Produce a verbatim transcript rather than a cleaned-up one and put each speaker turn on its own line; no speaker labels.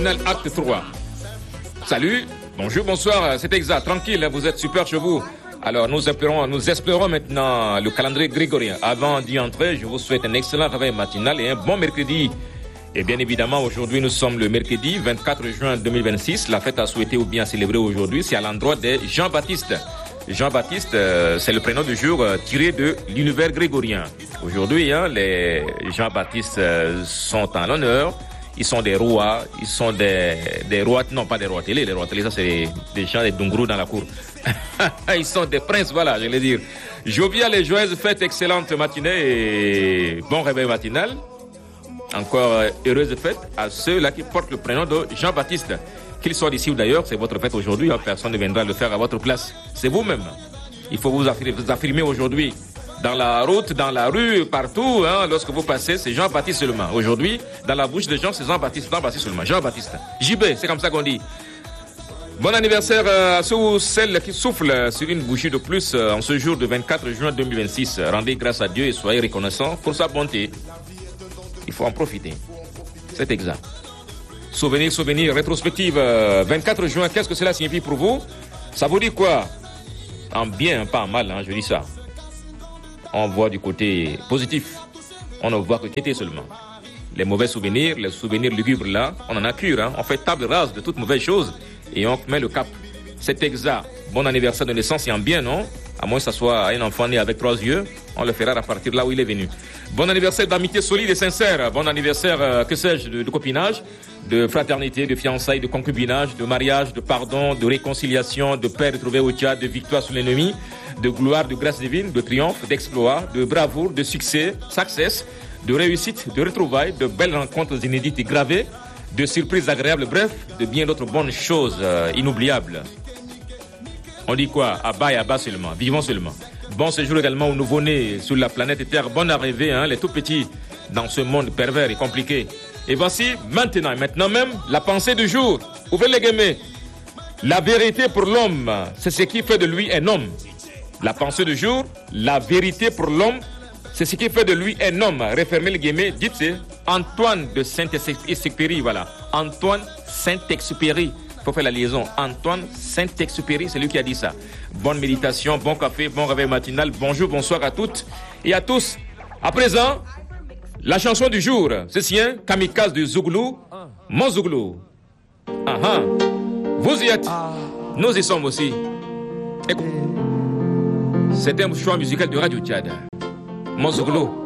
matinale acte trois. Salut, bonjour, bonsoir, c'est exact, tranquille, vous êtes super chez vous. Alors nous explorons, nous explorons maintenant le calendrier grégorien. Avant d'y entrer, je vous souhaite un excellent réveil matinal et un bon mercredi. Et bien évidemment, aujourd'hui, nous sommes le mercredi vingt-quatre juin deux mille vingt-six. La fête à souhaiter ou bien célébrer aujourd'hui, c'est à l'endroit de Jean-Baptiste. Jean-Baptiste, euh, c'est le prénom du jour euh, tiré de l'univers grégorien. Aujourd'hui, hein, les Jean-Baptiste euh, sont en l'honneur. Ils sont des rois, ils sont des, des rois, non pas des rois télé, les rois télé, ça c'est des gens, des dungrous dans la cour. Ils sont des princes, voilà, je vais dire. Jovial et joyeuse fête, excellente matinée et bon réveil matinal. Encore heureuse fête à ceux-là qui portent le prénom de Jean-Baptiste. Qu'ils soient d'ici ou d'ailleurs, c'est votre fête aujourd'hui, hein, personne ne viendra le faire à votre place. C'est vous-même. Il faut vous affirmer, vous affirmer aujourd'hui. Dans la route, dans la rue, partout, hein, lorsque vous passez, c'est Jean-Baptiste seulement. Aujourd'hui, dans la bouche des gens, c'est Jean-Baptiste, Jean-Baptiste seulement. Jean-Baptiste. J B, c'est comme ça qu'on dit. Bon anniversaire à ceux ou celles qui soufflent sur une bougie de plus en ce jour de vingt-quatre juin deux mille vingt-six. Rendez grâce à Dieu et soyez reconnaissants pour sa bonté. Il faut en profiter. C'est exact. Souvenir, souvenir, rétrospective. vingt-quatre juin, qu'est-ce que cela signifie pour vous? Ça vous dit quoi? En bien, pas en mal, hein, je dis ça. On voit du côté positif. On ne voit que côté seulement. Les mauvais souvenirs, les souvenirs lugubres là, on en a cure. Hein? On fait table rase de toutes mauvaises choses et on met le cap. C'est exact. Bon anniversaire de naissance et en bien, non? À moins que ce soit un enfant né avec trois yeux, on le fera à partir de là où il est venu. Bon anniversaire d'amitié solide et sincère. Bon anniversaire, euh, que sais-je, de, de copinage, de fraternité, de fiançailles, de concubinage, de mariage, de pardon, de réconciliation, de paix retrouvée au Tchad, de victoire sur l'ennemi, de gloire, de grâce divine, de triomphe, d'exploit, de bravoure, de succès, success, de réussite, de retrouvailles, de belles rencontres inédites et gravées, de surprises agréables, bref, de bien d'autres bonnes choses euh, inoubliables. On dit quoi? À bas et à bas seulement, vivons seulement. Bon séjour également aux nouveau-nés sur la planète Terre. Bonne arrivée, hein, les tout petits dans ce monde pervers et compliqué. Et voici maintenant, et maintenant même, la pensée du jour. Ouvrez les guillemets. La vérité pour l'homme, c'est ce qui fait de lui un homme. La pensée du jour, la vérité pour l'homme, c'est ce qui fait de lui un homme. Refermez les guillemets, dites c'est Antoine de Saint-Exupéry, voilà. Antoine Saint-Exupéry. Il faut faire la liaison. Antoine Saint-Exupéry, c'est lui qui a dit ça. Bonne méditation, bon café, bon réveil matinal. Bonjour, bonsoir à toutes et à tous. À présent, la chanson du jour. C'est sien, Kamikaze de Zouglou, mon Zouglou. Ah ah. Vous y êtes. Nous y sommes aussi. Écoute. C'est un choix musical de Radio Tchad. Mon Zouglou.